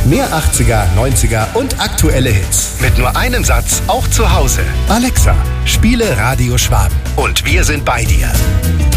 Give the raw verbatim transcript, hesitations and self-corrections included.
Mehr achtziger, neunziger und aktuelle Hits. Mit nur einem Satz auch zu Hause. Alexa, spiele Radio Schwaben. Und wir sind bei dir.